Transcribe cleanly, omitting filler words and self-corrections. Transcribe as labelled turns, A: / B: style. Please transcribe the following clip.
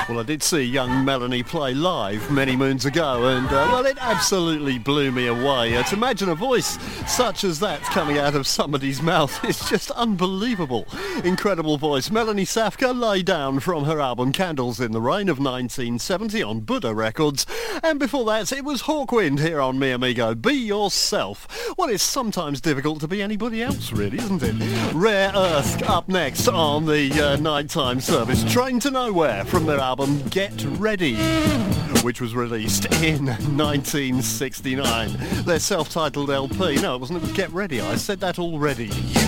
A: Well, I did see young Melanie play live many moons ago, and well, it absolutely blew me away. To imagine a voice such as that coming out of somebody's mouth is just unbelievable. Incredible voice. Melanie Safka, Lay Down, from her album Candles in the Rain of 1970 on Buddha Records. And before that, it was Hawkwind here on Mi Amigo. Be yourself. Well, it's sometimes difficult to be anybody else, really, isn't it? Rare Earth up next on the nighttime service. Train to Nowhere from their album Get Ready, which was released in 1969. Their self-titled LP. No, it wasn't. It was Get Ready. I said that already.